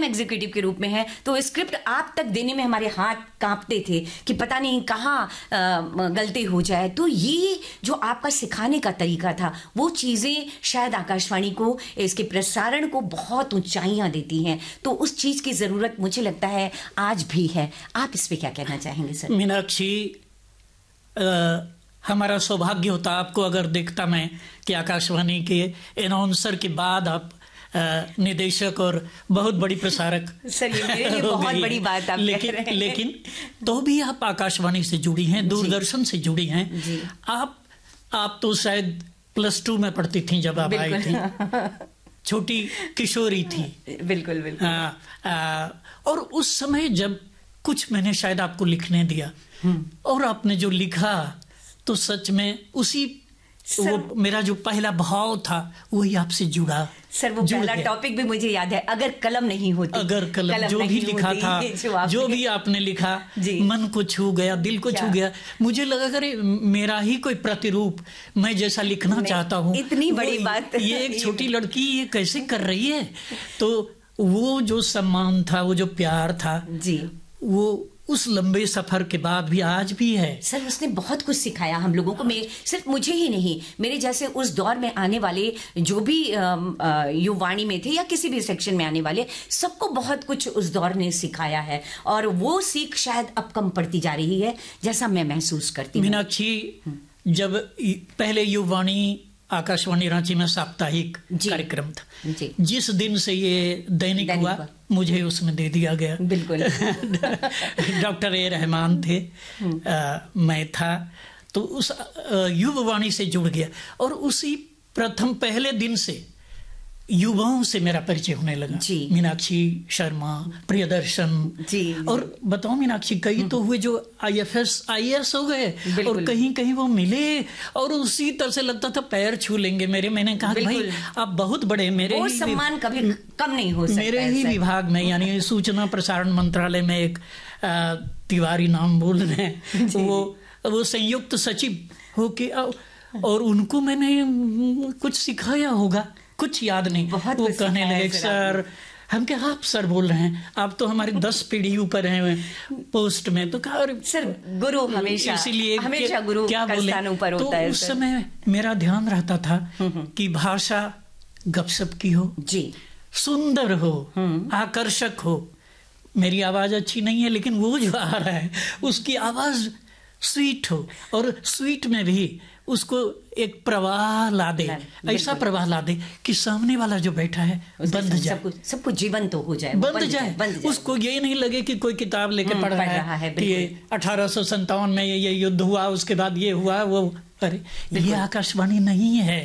Executive के रूप में हैं, तो स्क्रिप्ट आप तक देने में हमारे हाथ कांपते थे कि पता नहीं कहाँ गलती हो जाए। तो ये जो आपका सिखाने का तरीका था, वो चीज़ें शायद आकाशवाणी को, इसके प्रसारण को बहुत ऊंचाइयां देती हैं। तो उस चीज़ की ज़रूरत मुझे लगता है आज भी है। आप इस पे क्या कहना चाहेंगे सर? मीनाक्षी, हमारा सौभाग्य होता आपको अगर देखता मैं कि आकाशवाणी के अनाउंसर के बाद आप निदेशक और बहुत बड़ी प्रसारक। सर ये बहुत बड़ी बात आप कह रहे हैं। लेकिन तो भी आप आकाशवाणी से जुड़ी हैं, दूरदर्शन से जुड़ी हैं। आप तो शायद +2 में पढ़ती थी जब आप आई थी, छोटी किशोरी थी। बिल्कुल बिल्कुल। और उस समय जब कुछ मैंने शायद आपको लिखने दिया और आपने जो लिखा, तो सच में उसी वो मेरा जो पहला भाव था वही आपसे जुड़ा। सर वो पहला टॉपिक भी मुझे याद है, अगर कलम नहीं होती, अगर कलम जो भी लिखा था, जो भी आपने लिखा, मन को छू गया, दिल को छू गया। मुझे लगा अरे मेरा ही कोई प्रतिरूप, मैं जैसा लिखना चाहता हूँ। इतनी बड़ी बात, ये एक छोटी लड़की ये कैसे कर रही है। तो वो जो सम्मान था, वो जो प्यार था जी, वो उस लंबे सफर के बाद भी आज भी है। सर उसने बहुत कुछ सिखाया हम लोगों को, सिर्फ मुझे ही नहीं, मेरे जैसे उस दौर में आने वाले जो भी युवाणी में थे या किसी भी सेक्शन में आने वाले, सबको बहुत कुछ उस दौर ने सिखाया है। और वो सीख शायद अब कम पड़ती जा रही है, जैसा मैं महसूस करती हूँ। मीनाक्षी, जब पहले युवाणी आकाशवाणी रांची में साप्ताहिक कार्यक्रम था, जिस दिन से ये दैनिक हुआ, मुझे उसमें दे दिया गया। बिल्कुल। डॉक्टर ए रहमान थे, मैं था, तो उस युववाणी से जुड़ गया। और उसी प्रथम पहले दिन से युवाओं से मेरा परिचय होने लगा। मीनाक्षी शर्मा, प्रियदर्शन जी। और बताओ मीनाक्षी, कई तो हुए जो IFS IAS हो गए, और कहीं कहीं वो मिले और उसी तरह से लगता था पैर छू लेंगे मेरे। मैंने कहा भाई आप बहुत बड़े, मेरे वो सम्मान कभी कम नहीं हो सकता। मेरे ही विभाग में, यानी सूचना प्रसारण मंत्रालय में एक तिवारी नाम बोल रहे हैं, वो संयुक्त सचिव होके, और उनको मैंने कुछ सिखाया होगा, कुछ याद नहीं। वो कहने लगे सर, हम क्या आप सर बोल रहे हैं, आप तो हमारे 10 पीढ़ी ऊपर हैं पोस्ट में। तो कहा सर गुरु हमेशा, इसीलिए हमेशा गुरु क्या बोले। ऊपर होता है। तो उस समय मेरा ध्यान रहता था कि भाषा गपशप की हो जी, सुंदर हो, आकर्षक हो। मेरी आवाज अच्छी नहीं है, लेकिन वो जो आ रहा है उसकी आवाज स्वीट हो, और स्वीट में भी उसको एक प्रवाह ला दे, ऐसा प्रवाह ला दे कि सामने वाला जो बैठा है बंध जाए, सब कुछ जीवंत हो जाए, बंध जाए। उसको ये नहीं लगे कि कोई किताब लेके पढ़ रहा है कि 1857 में ये युद्ध हुआ, उसके बाद ये हुआ वो। अरे ये आकाशवाणी नहीं है।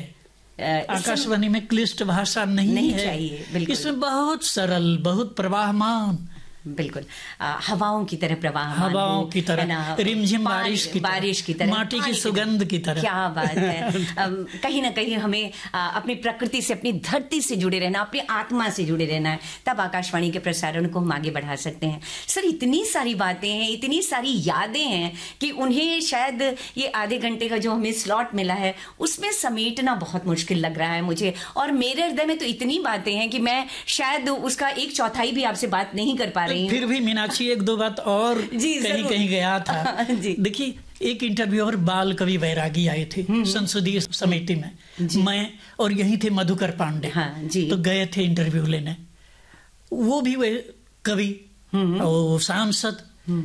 आकाशवाणी में क्लिष्ट भाषा नहीं है। इसमें बहुत सरल, बहुत प्रवाहमान, बिल्कुल हवाओं की तरह प्रवाह, हवाओं की तरह, रिमझिम बारिश की तरह, माटी की सुगंध की तरह। क्या बात है। कहीं ना कहीं हमें अपनी प्रकृति से, अपनी धरती से जुड़े रहना, अपनी आत्मा से जुड़े रहना है, तब आकाशवाणी के प्रसारण को हम आगे बढ़ा सकते हैं। सर इतनी सारी बातें हैं, इतनी सारी यादें हैं कि उन्हें शायद ये आधे घंटे का जो हमें स्लॉट मिला है उसमें समेटना बहुत मुश्किल लग रहा है मुझे। और मेरे हृदय में तो इतनी बातें हैं कि मैं शायद उसका 1/4 भी आपसे बात नहीं कर पा रही। फिर भी मीनाक्षी 1-2 बात और कहीं गया था। देखिए, एक इंटरव्यू और बाल कवि बैरागी आए थे संसदीय समिति में, मैं और यही थे मधुकर पांडे। तो गए थे इंटरव्यू लेने, वो भी वे कवि और सांसद।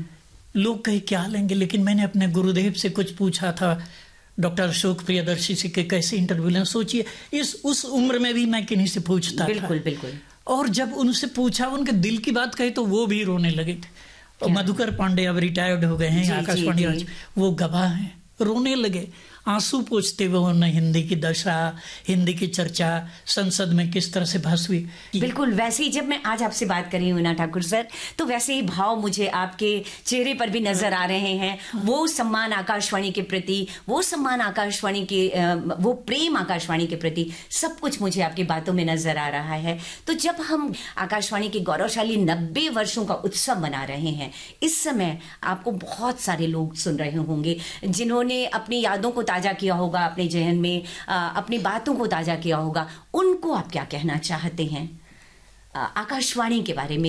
लोग कहे क्या लेंगे, लेकिन मैंने अपने गुरुदेव से कुछ पूछा था, डॉक्टर अशोक प्रियदर्शी से, कि कैसे इंटरव्यू लें। सोचिए उस उम्र में भी मैं किन्हीं से पूछता था। बिल्कुल। और जब उनसे पूछा, उनके दिल की बात कही, तो वो भी रोने लगे थे। और मधुकर पांडे अब रिटायर्ड हो गए हैं आकाशवाणी, वो गवाह हैं, रोने लगे, आंसू पोंछते हुए उन्हें हिंदी की दशा, हिंदी की चर्चा संसद में किस तरह से बहस हुई। बिल्कुल वैसे ही जब मैं आज आपसे बात कर रही हूँ ना ठाकुर सर, तो वैसे ही भाव मुझे आपके चेहरे पर भी नजर आ रहे हैं। वो सम्मान आकाशवाणी के प्रति, वो सम्मान आकाशवाणी के, वो प्रेम आकाशवाणी के प्रति, सब कुछ मुझे आपकी बातों में नजर आ रहा है। तो जब हम आकाशवाणी के गौरवशाली 90 वर्षों का उत्सव मना रहे हैं, इस समय आपको बहुत सारे लोग सुन रहे होंगे जिन्होंने अपनी यादों को ताजा किया होगा, अपने जहन में अपनी बातों को ताजा किया होगा। उनको आप क्या कहना चाहते हैं आकाशवाणी के बारे में?